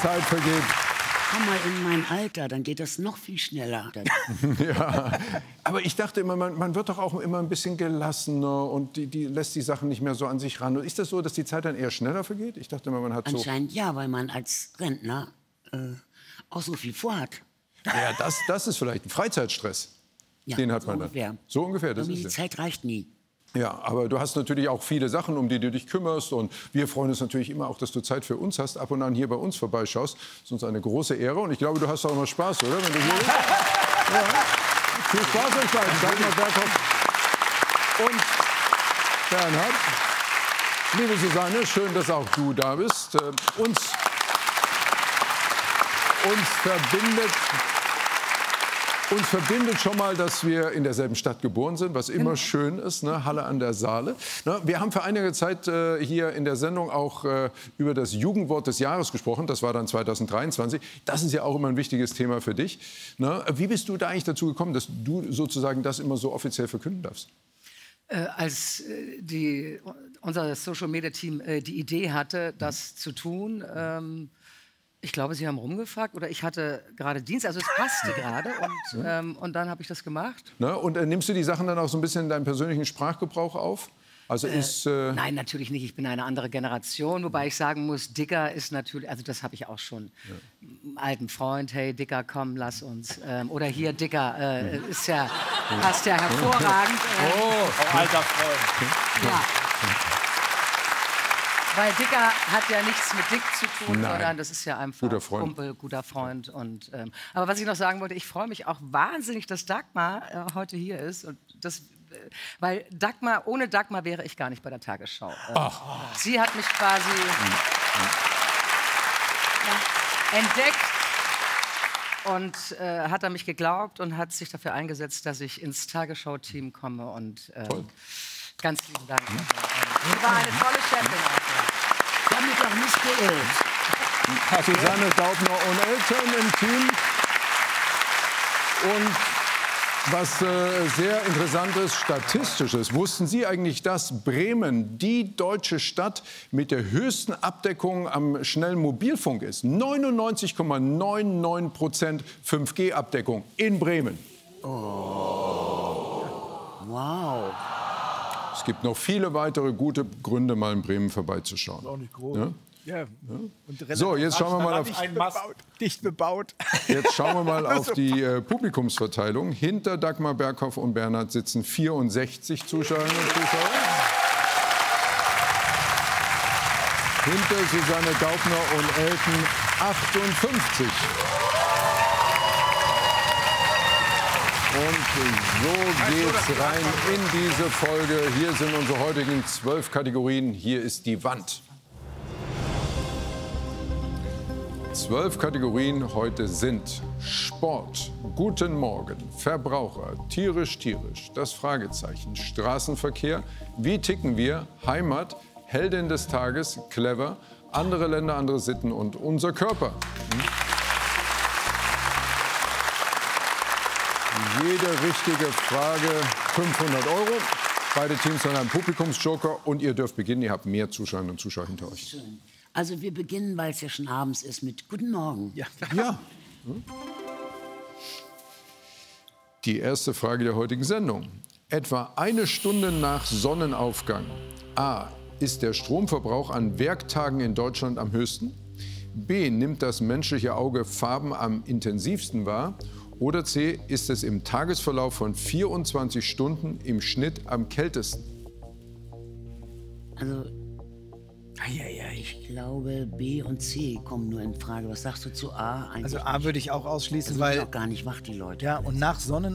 Zeit vergeht. Komm mal in mein Alter, dann geht das noch viel schneller. Ja, aber ich dachte immer, man wird doch auch immer ein bisschen gelassener und die lässt die Sachen nicht mehr so an sich ran. Und ist das so, dass die Zeit dann eher schneller vergeht? Ich dachte immer, man hat so... Anscheinend ja, weil man als Rentner auch so viel vorhat. Ja, das ist vielleicht ein Freizeitstress. Ja, Den hat so man dann. ungefähr. So ungefähr, das Irgendwie ist die es. Zeit reicht nie. Ja, aber du hast natürlich auch viele Sachen, um die du dich kümmerst. Und wir freuen uns natürlich immer auch, dass du Zeit für uns hast, ab und an hier bei uns vorbeischaust. Das ist uns eine große Ehre. Und ich glaube, du hast auch immer Spaß, oder? Wenn du hier bist. Ja. Viel Spaß euch beiden. Dagmar Berghoff und Bernhard. Liebe Susanne, schön, dass auch du da bist. Uns verbindet schon mal, dass wir in derselben Stadt geboren sind, was immer schön ist, ne? Halle an der Saale. Ne? Wir haben für einige Zeit hier in der Sendung auch über das Jugendwort des Jahres gesprochen. Das war dann 2023. Das ist ja auch immer ein wichtiges Thema für dich. Ne? Wie bist du da eigentlich dazu gekommen, dass du sozusagen das immer so offiziell verkünden darfst? Als unser Social-Media-Team die Idee hatte, das zu tun, ich glaube, Sie haben rumgefragt oder ich hatte gerade Dienst, also es passte gerade und dann habe ich das gemacht. Ne? Und nimmst du die Sachen dann auch so ein bisschen in deinen persönlichen Sprachgebrauch auf? Also Nein, natürlich nicht. Ich bin eine andere Generation, wobei ich sagen muss, Dicker ist natürlich, also das habe ich auch schon. Einen alten Freund, hey Dicker, komm, lass uns. Oder hier Dicker, ist ja, passt ja hervorragend. Oh, alter Freund. Ja. Weil Dicker hat ja nichts mit Dick zu tun, Nein. sondern das ist ja einfach Guter Freund. Kumpel, guter Freund. Und, aber was ich noch sagen wollte, ich freue mich auch wahnsinnig, dass Dagmar heute hier ist. Und das, weil Dagmar, ohne Dagmar wäre ich gar nicht bei der Tagesschau. Sie hat mich quasi entdeckt und hat an mich geglaubt und hat sich dafür eingesetzt, dass ich ins Tagesschau-Team komme. Und ganz lieben Dank. Sie war eine tolle Chefin. Damit auch nicht geirrt. Susanne Daubner und Eltern im Team. Und was sehr interessant ist, statistisches. Wussten Sie eigentlich, dass Bremen die deutsche Stadt mit der höchsten Abdeckung am schnellen Mobilfunk ist? 99,99% 5G-Abdeckung in Bremen. Wow. Es gibt noch viele weitere gute Gründe, mal in Bremen vorbeizuschauen. Auch nicht groß. Ja? Ja. Und So, jetzt schauen wir mal auf... dicht bebaut. Jetzt schauen wir mal auf die Publikumsverteilung. Hinter Dagmar Berghoff und Bernhard sitzen 64 Zuschauerinnen und Zuschauer. Hinter Susanne Daubner und Elton 58. Und so geht's rein in diese Folge. Hier sind unsere heutigen 12 Kategorien. Hier ist die Wand. 12 Kategorien heute sind Sport, Guten Morgen, Verbraucher, tierisch, das Fragezeichen, Straßenverkehr, wie ticken wir, Heimat, Heldin des Tages, clever, andere Länder, andere Sitten und unser Körper. Jede richtige Frage 500 €. Beide Teams haben einen Publikumsjoker und ihr dürft beginnen. Ihr habt mehr Zuschauerinnen und Zuschauer hinter euch. Schön. Also wir beginnen, weil es ja schon abends ist, mit Guten Morgen. Ja. Ja. Die erste Frage der heutigen Sendung. Etwa eine Stunde nach Sonnenaufgang. A. Ist der Stromverbrauch an Werktagen in Deutschland am höchsten? B. Nimmt das menschliche Auge Farben am intensivsten wahr? Oder C. Ist es im Tagesverlauf von 24 Stunden im Schnitt am kältesten? Also, ich glaube, B und C kommen nur in Frage. Was sagst du zu A? Eigentlich Also A würde ich auch nicht. ausschließen, Also weil sind auch gar nicht wach, die Leute. ja, und nach Sonnen